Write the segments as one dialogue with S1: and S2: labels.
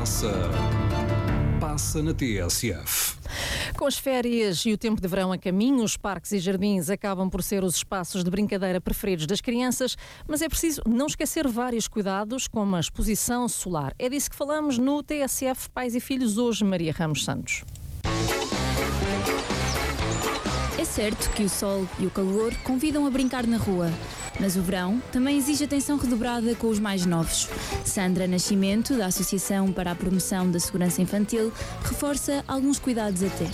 S1: Passa na TSF.
S2: Com as férias e o tempo de verão a caminho, os parques e jardins acabam por ser os espaços de brincadeira preferidos das crianças, mas é preciso não esquecer vários cuidados, como a exposição solar. É disso que falamos no TSF Pais e Filhos hoje, Maria Ramos Santos.
S3: É certo que o sol e o calor convidam a brincar na rua, mas o verão também exige atenção redobrada com os mais novos. Sandra Nascimento, da Associação para a Promoção da Segurança Infantil, reforça alguns cuidados a ter.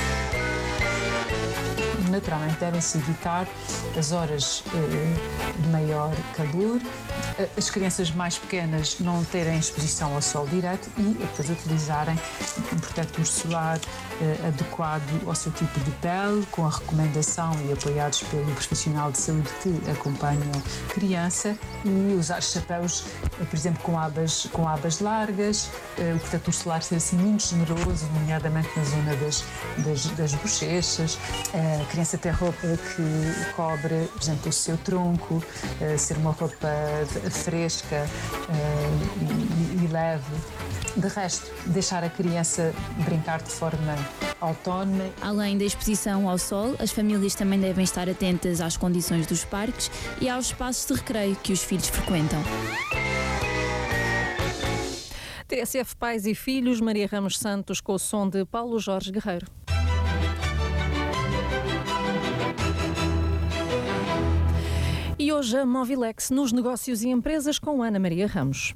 S4: Naturalmente devem-se evitar as horas de maior calor, as crianças mais pequenas não terem exposição ao sol direto e depois utilizarem um protetor solar adequado ao seu tipo de pele, com a recomendação e apoiados pelo profissional de saúde que acompanha a criança, e usar chapéus, por exemplo, com abas largas, o protetor solar ser assim muito generoso, nomeadamente na zona das bochechas, a criança ter roupa que cobre, por exemplo, o seu tronco, ser uma roupa fresca e leve. De resto, deixar a criança brincar de forma autónoma.
S3: Além da exposição ao sol, as famílias também devem estar atentas às condições dos parques e aos espaços de recreio que os filhos frequentam.
S2: TSF Pais e Filhos, Maria Ramos Santos, com o som de Paulo Jorge Guerreiro. E hoje a Movilex nos negócios e empresas com Ana Maria Ramos.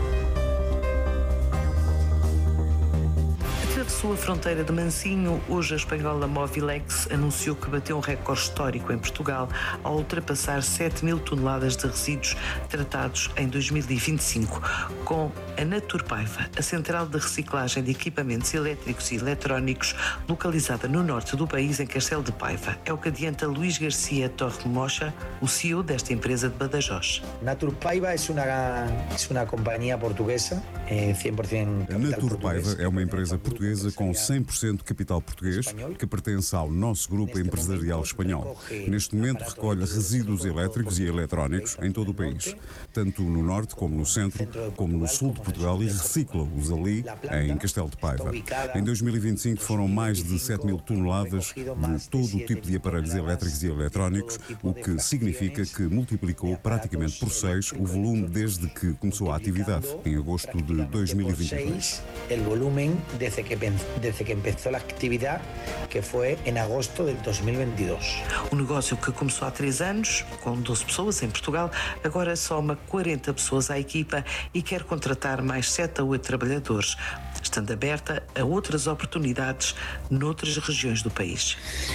S5: Atravessou a fronteira de Mansinho. Hoje a espanhola Movilex anunciou que bateu um recorde histórico em Portugal ao ultrapassar 7.000 toneladas de resíduos tratados em 2025. Com a Naturpaiva, a central de reciclagem de equipamentos elétricos e eletrónicos localizada no norte do país, em Castelo de Paiva. É o que adianta Luís Garcia Torremocha, o CEO desta empresa de Badajoz.
S6: Naturpaiva é uma companhia portuguesa, 100%
S7: A Naturpaiva é uma empresa portuguesa com 100% de capital português, que pertence ao nosso grupo empresarial espanhol. Neste momento recolhe resíduos elétricos e eletrónicos em todo o país, tanto no norte como no centro, como no sul de Portugal, e recicla-os ali em Castelo de Paiva. Em 2025 foram mais de 7.000 toneladas de todo o tipo de aparelhos elétricos e eletrónicos, o que significa que multiplicou praticamente por 6 o volume desde que começou a atividade, em agosto de 2022.
S6: O volume desde que começou a atividade, que foi em agosto de 2022.
S5: O negócio, que começou há 3 anos, com 12 pessoas em Portugal, agora soma 40 pessoas à equipa e quer contratar mais 7 a 8 trabalhadores, estando aberta a outras oportunidades noutras regiões do país.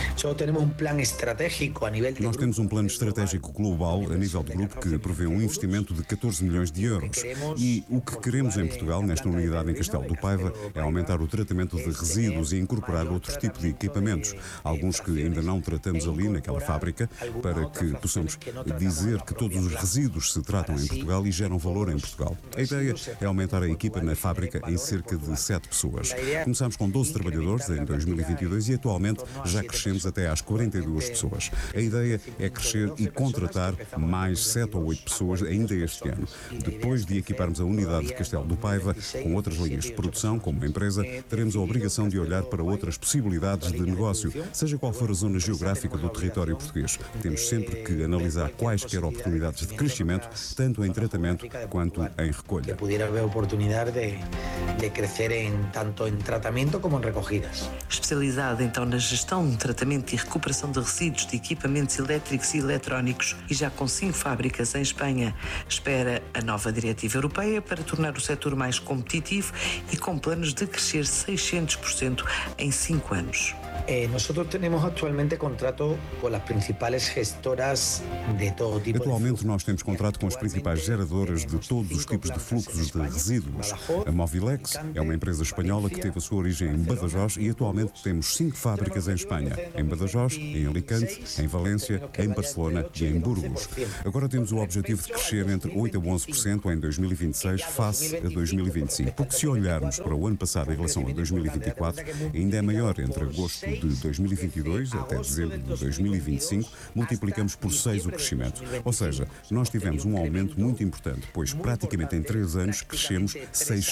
S7: Nós temos um plano estratégico global a nível de grupo que prevê um investimento de 14 milhões de euros. E o que queremos em Portugal, nesta unidade em Castelo do Paiva, é aumentar o tratamento de resíduos e incorporar outro tipo de equipamentos, alguns que ainda não tratamos ali naquela fábrica, para que possamos dizer que todos os resíduos se tratam em Portugal e geram valor em Portugal. A ideia é aumentar a equipa na fábrica em cerca de 7 pessoas. Começamos com 12 trabalhadores em 2022 e atualmente já crescemos até às 42 pessoas. A ideia é crescer e contratar mais 7 ou 8 pessoas ainda este ano. Depois de equiparmos a unidade de Castelo do Paiva com outras linhas de produção, como empresa, teremos a obrigação de olhar para outras possibilidades de negócio, seja qual for a zona geográfica do território português. Temos sempre que analisar quaisquer oportunidades de crescimento, tanto em tratamento quanto em recolha.
S6: Pudiera haver oportunidade de crescer tanto em tratamento como em recogidas.
S5: Especializada então na gestão, tratamento e recuperação de resíduos de equipamentos elétricos e eletrónicos, e já com 5 fábricas em Espanha, espera a nova diretiva europeia para tornar o setor mais competitivo e com planos de crescer 600% em 5 anos.
S6: Nosotros tenemos actualmente contrato com as principais gestoras de todo tipo.
S7: Atualmente nós temos contrato com as principais geradoras de todos os tipos de fluxos de resíduos. A Movilex é uma empresa espanhola que teve a sua origem em Badajoz e atualmente temos 5 fábricas em Espanha, em Badajoz, em Alicante, em Valência, em Barcelona e em Burgos. Agora temos o objetivo de crescer entre 8 a 11% em 2026 face a 2025, porque se olharmos para o ano passado em relação a 2024, ainda é maior. Entre agosto de 2022 até dezembro de 2025, multiplicamos por 6 o crescimento. Ou seja, nós tivemos um aumento muito importante, pois praticamente em 3 anos crescemos 600%.